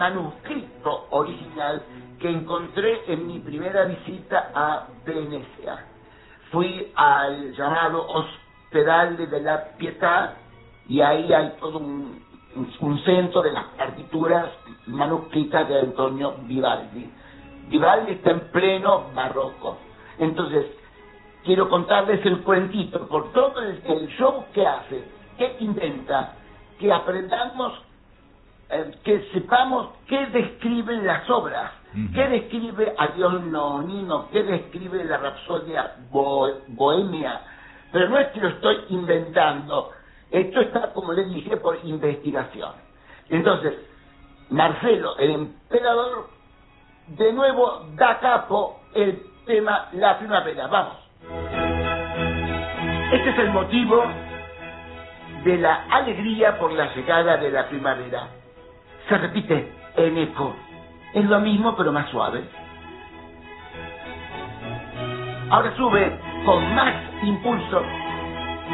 manuscrito original que encontré en mi primera visita a Venecia. Fui al llamado Hospital de la Pietà y ahí hay todo un centro de las partituras manuscritas de Antonio Vivaldi. Vivaldi está en pleno barroco. Entonces, quiero contarles el cuentito, por todo el show que hace, que intenta, que aprendamos, que sepamos qué describen las obras, qué describe Adiós Nonino, qué describe la Rapsodia Bohemia. Pero no es que lo estoy inventando, esto está, como les dije, por investigación. Entonces, Marcelo, el emperador, de nuevo da capo el tema La Primavera. Vamos. Este es el motivo de la alegría por la llegada de la primavera. Se repite en eco. Es lo mismo pero más suave. Ahora sube con más impulso